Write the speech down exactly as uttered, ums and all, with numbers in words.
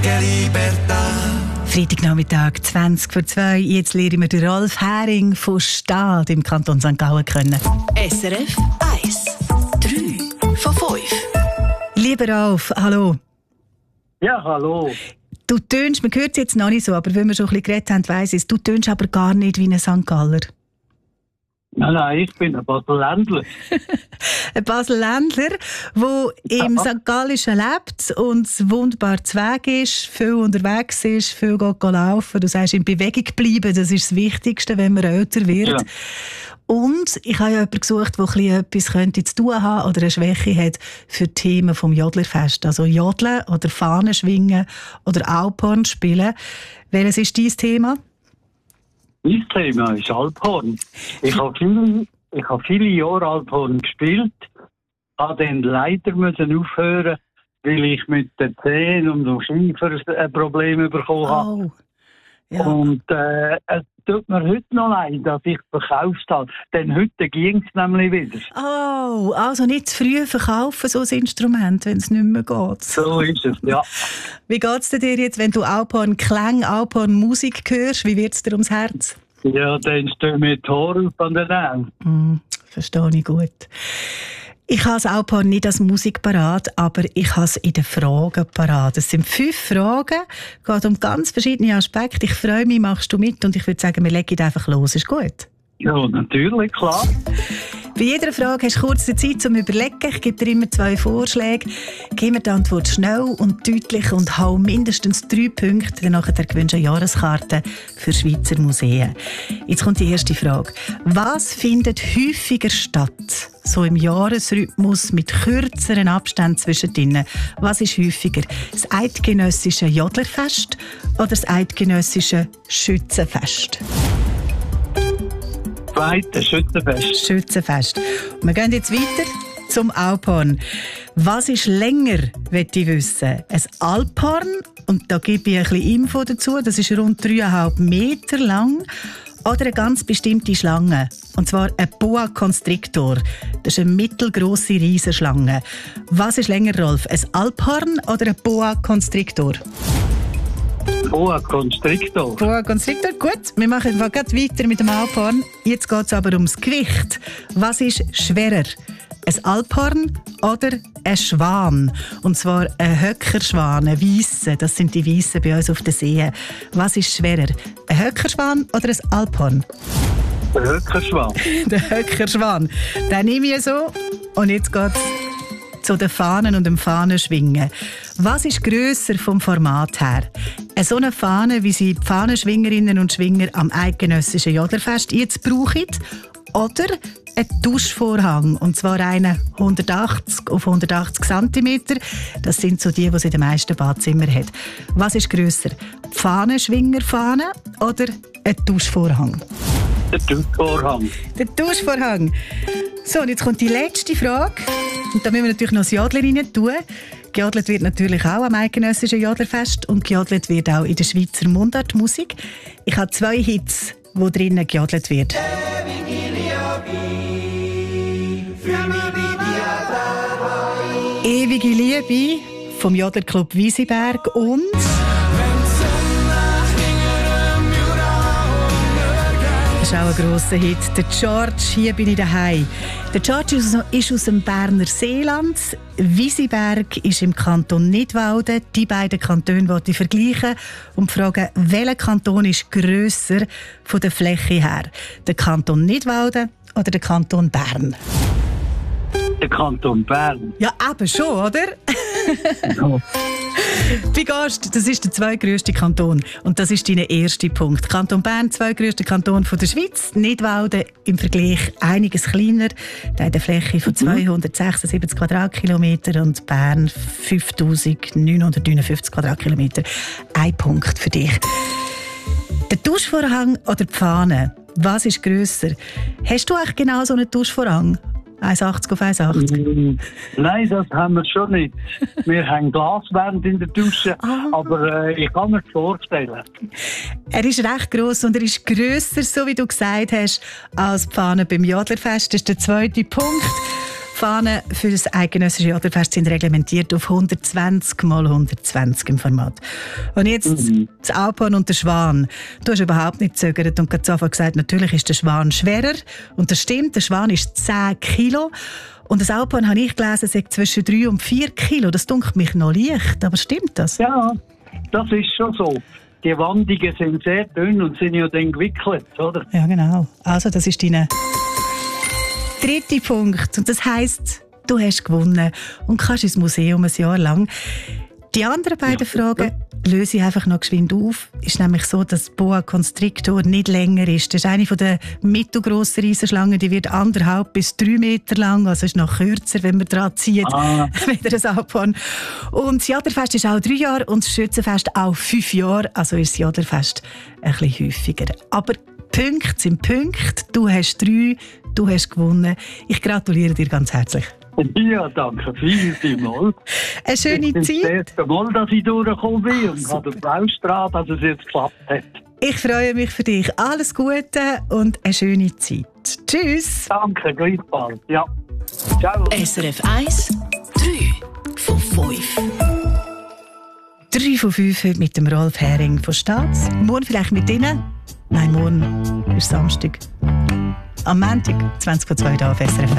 Freitagnachmittag, zwanzig vor zwei. Jetzt lernen wir den Rolf Häring von Stade im Kanton Sankt Gallen kennen. S R F eins. drei von fünf. Lieber Rolf, hallo. Ja, hallo. Du tönst, man hört es jetzt noch nicht so, aber wenn wir schon ein bisschen geredet haben, weiss ich es, du tönst aber gar nicht wie ein Sankt Galler. Nein, nein, ich bin ein Basel-Ländler. Ein Basel-Ländler, der im Sankt Gallischen lebt und wunderbar zu Weg ist, viel unterwegs ist, viel geht laufen. Du sagst, in Bewegung bleiben, das ist das Wichtigste, wenn man älter wird. Ja. Und ich habe ja jemanden gesucht, der etwas könnte zu tun haben oder eine Schwäche hat für Themen vom Jodlerfest. Also Jodeln oder Fahnen schwingen oder Alphorn spielen. Welches ist dein Thema? Mein Thema ist Alphorn. Ich habe viele, ich habe viele Jahre Alphorn gespielt, habe dann leider müssen aufhören, weil ich mit den Zehen und dem Schiefer ein Problem bekommen habe. Oh. Ja. Und äh, es tut mir heute noch leid, dass ich verkauft habe. Denn heute ging es nämlich wieder. Oh, also nicht zu früh verkaufen, so ein Instrument, wenn es nicht mehr geht. So ist es, ja. Wie geht es dir jetzt, wenn du Alphorn Klang, Alphorn Musik hörst? Wie wird es dir ums Herz? Ja, dann stehen mir die Haare auf an den Nägeln. Mm, verstehe ich gut. Ich habe das Alphorn nicht als Musik parat, aber ich habe es in den Fragen parat. Es sind fünf Fragen, es geht um ganz verschiedene Aspekte. Ich freue mich, machst du mit und ich würde sagen, wir legen einfach los. Ist gut? Ja, natürlich, klar. Bei jeder Frage hast du kurz die Zeit zum Überlegen. Ich gebe dir immer zwei Vorschläge. Gib mir die Antwort schnell und deutlich und hau mindestens drei Punkte. Danach gewünsche ich eine Jahreskarte für Schweizer Museen. Jetzt kommt die erste Frage. Was findet häufiger statt? So im Jahresrhythmus mit kürzeren Abständen zwischendrin. Was ist häufiger? Das eidgenössische Jodlerfest oder das eidgenössische Schützenfest? Zweite, Schützenfest. Schützenfest. Und wir gehen jetzt weiter zum Alphorn. Was ist länger, möchte ich wissen? Ein Alphorn, und da gebe ich ein bisschen Info dazu, das ist rund dreieinhalb Meter lang, oder eine ganz bestimmte Schlange, und zwar ein Boa Constrictor. Das ist eine mittelgrosse Riesenschlange. Was ist länger, Rolf? Ein Alphorn oder ein Boa Constrictor? Boa Constrictor. Boa Constrictor, gut. Wir machen gerade weiter mit dem Alphorn. Jetzt geht es aber ums Gewicht. Was ist schwerer? Ein Alphorn oder ein Schwan? Und zwar ein Höckerschwan, ein Weisse. Das sind die Weissen bei uns auf den Seen. Was ist schwerer? Ein Höckerschwan oder ein Alphorn? Der Höckerschwan. Der Höckerschwan. Den nehme ich so. Und jetzt geht es zu den Fahnen und dem Fahnenschwingen. Was ist grösser vom Format her? Eine so eine Fahne, wie sie die Fahnenschwingerinnen und Schwinger am eidgenössischen Jodlerfest jetzt brauchen, oder ein Duschvorhang, und zwar einen hundertachtzig auf hundertachtzig Zentimeter. Das sind so die, die es in den meisten Badezimmern hat. Was ist grösser? Die Fahnenschwingerfahne oder ein Duschvorhang? Der Duschvorhang. Der Duschvorhang. So, und jetzt kommt die letzte Frage. Und da müssen wir natürlich noch das Jodler rein tun. Gejodelt wird natürlich auch am eidgenössischen Jodlerfest und gejodelt wird auch in der Schweizer Mundartmusik. Ich habe zwei Hits, wo drinnen gejodelt wird. Ewige Liebe vom Jodlerclub Wiesiberg und das ist auch ein grosser Hit. Der George, hier bin ich daheim. Der George ist aus dem Berner Seeland. Wiesiberg ist im Kanton Nidwalden. Die beiden Kantone wollte ich vergleichen und fragen, welcher Kanton ist grösser von der Fläche her? Der Kanton Nidwalden oder der Kanton Bern? Der Kanton Bern. Ja, eben schon, oder? Ja. Wie gehst du? Das ist der zweitgrösste Kanton. Und das ist dein erster Punkt. Kanton Bern, zweitgrösster Kanton von der Schweiz. Nidwalden im Vergleich einiges kleiner. Der hat eine Fläche von zweihundertsechsundsiebzig Quadratkilometer und Bern fünftausendneunhundertneunundfünfzig Quadratkilometer. Ein Punkt für dich. Der Duschvorhang oder die Fahne? Was ist grösser? Hast du eigentlich genau so einen Duschvorhang? eins Komma achtzig auf eins Komma achtzig? Mm, nein, das haben wir schon nicht. Wir haben Glaswand in der Dusche, ah. aber äh, ich kann mir das vorstellen. Er ist recht gross und er ist grösser, so wie du gesagt hast, als die Fahne beim Jodlerfest. Das ist der zweite Punkt. Fahnen für das eidgenössische Oderfest sind reglementiert auf hundertzwanzig mal hundertzwanzig im Format. Und jetzt mhm. das Alphorn und der Schwan. Du hast überhaupt nicht gezögert und ganz einfach gesagt, natürlich ist der Schwan schwerer. Und das stimmt, der Schwan ist zehn Kilo. Und das Alphorn, habe ich gelesen, sagt zwischen drei und vier Kilo. Das dunkelt mich noch leicht, aber stimmt das? Ja, das ist schon so. Die Wandungen sind sehr dünn und sind ja dann gewickelt, oder? Ja, genau. Also, das ist dein dritter Punkt. Und das heisst, du hast gewonnen und kannst ins Museum ein Jahr lang. Die anderen beiden ja. Fragen löse ich einfach noch geschwind auf. Es ist nämlich so, dass Boa Constrictor nicht länger ist. Das ist eine der mittelgrossen Riesenschlangen, die wird anderthalb bis drei Meter lang, also ist noch kürzer, wenn man dran zieht, ah. wieder das Alphorn. Und das Jaderfest ist auch drei Jahre und das Schützenfest auch fünf Jahre, also ist das Jaderfest ein bisschen häufiger. Aber Punkte sind Punkte. Du hast drei, du hast gewonnen. Ich gratuliere dir ganz herzlich. Ja, danke vielmals. Eine schöne das Zeit. Das erste Mal, dass ich durchgekommen bin und habe den Blaustrahl, dass es jetzt geklappt hat. Ich freue mich für dich. Alles Gute und eine schöne Zeit. Tschüss. Danke, gleichfalls. Ja. Ciao. S R F eins, drei von fünf. drei von fünf heute mit dem Rolf Hering von Staats. Morgen vielleicht mit Ihnen. Nein, morgen ist Samstag. Am Montag, zwanzig vor zwei, hier auf S R F eins.